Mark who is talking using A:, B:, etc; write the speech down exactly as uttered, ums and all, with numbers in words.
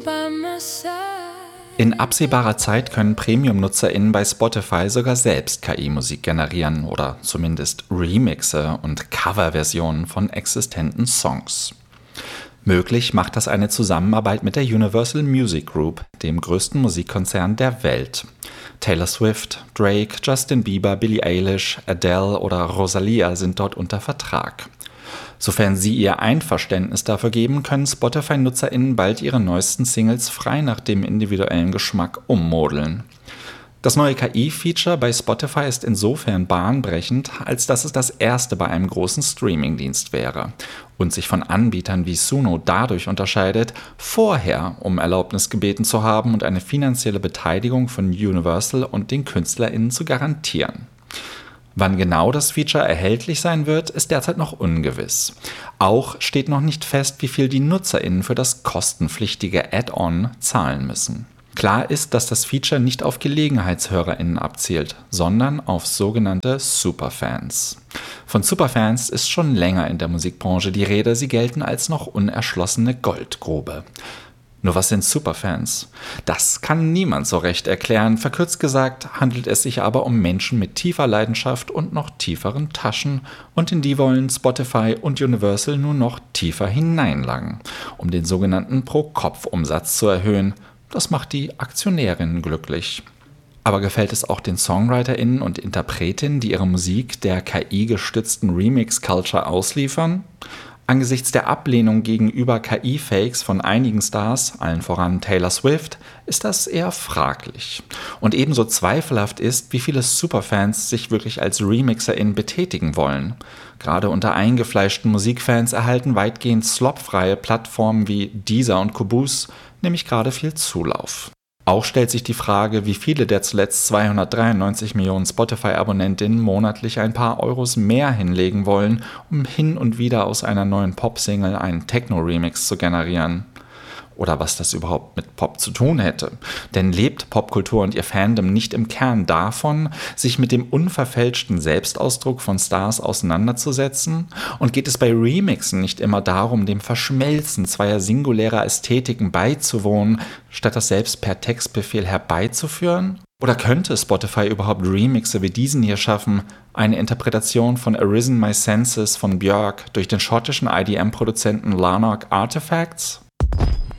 A: by my side.
B: In absehbarer Zeit können Premium-NutzerInnen bei Spotify sogar selbst K I-Musik generieren oder zumindest Remixe und Coverversionen von existenten Songs. Möglich macht das eine Zusammenarbeit mit der Universal Music Group, dem größten Musikkonzern der Welt. Taylor Swift, Drake, Justin Bieber, Billie Eilish, Adele oder Rosalia sind dort unter Vertrag. Sofern sie ihr Einverständnis dafür geben, können Spotify-NutzerInnen bald ihre neuesten Singles frei nach dem individuellen Geschmack ummodeln. Das neue K I-Feature bei Spotify ist insofern bahnbrechend, als dass es das erste bei einem großen Streamingdienst wäre und sich von Anbietern wie Suno dadurch unterscheidet, vorher um Erlaubnis gebeten zu haben und eine finanzielle Beteiligung von Universal und den KünstlerInnen zu garantieren. Wann genau das Feature erhältlich sein wird, ist derzeit noch ungewiss. Auch steht noch nicht fest, wie viel die NutzerInnen für das kostenpflichtige Add-on zahlen müssen. Klar ist, dass das Feature nicht auf GelegenheitshörerInnen abzielt, sondern auf sogenannte Superfans. Von Superfans ist schon länger in der Musikbranche die Rede, sie gelten als noch unerschlossene Goldgrube. Nur was sind Superfans? Das kann niemand so recht erklären. Verkürzt gesagt handelt es sich aber um Menschen mit tiefer Leidenschaft und noch tieferen Taschen, und in die wollen Spotify und Universal nur noch tiefer hineinlangen, um den sogenannten Pro-Kopf-Umsatz zu erhöhen. Das macht die Aktionärinnen glücklich. Aber gefällt es auch den SongwriterInnen und Interpretinnen, die ihre Musik der K I-gestützten Remix-Culture ausliefern? Angesichts der Ablehnung gegenüber K I-Fakes von einigen Stars, allen voran Taylor Swift, ist das eher fraglich. Und ebenso zweifelhaft ist, wie viele Superfans sich wirklich als RemixerInnen betätigen wollen. Gerade unter eingefleischten Musikfans erhalten weitgehend slopfreie Plattformen wie Deezer und Qobuz nämlich gerade viel Zulauf. Auch stellt sich die Frage, wie viele der zuletzt zweihundertdreiundneunzig Millionen Spotify-Abonnentinnen monatlich ein paar Euros mehr hinlegen wollen, um hin und wieder aus einer neuen Pop-Single einen Techno-Remix zu generieren. Oder was das überhaupt mit Pop zu tun hätte. Denn lebt Popkultur und ihr Fandom nicht im Kern davon, sich mit dem unverfälschten Selbstausdruck von Stars auseinanderzusetzen? Und geht es bei Remixen nicht immer darum, dem Verschmelzen zweier singulärer Ästhetiken beizuwohnen, statt das selbst per Textbefehl herbeizuführen? Oder könnte Spotify überhaupt Remixe wie diesen hier schaffen, eine Interpretation von Arisen My Senses von Björk durch den schottischen I D M-Produzenten Lanark Artifacts?